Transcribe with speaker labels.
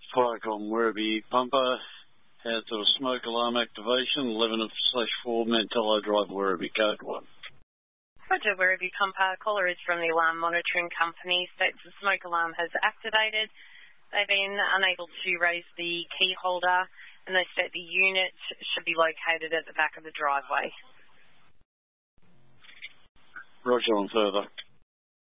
Speaker 1: Firecom Werribee Pumper, had sort of smoke alarm activation, 11/4 Mantello Drive, Werribee, code 1.
Speaker 2: Roger, Werribee Pumper. Caller is from the alarm monitoring company. States the smoke alarm has activated. They've been unable to raise the key holder, and they state the unit should be located at the back of the driveway.
Speaker 1: Roger on further.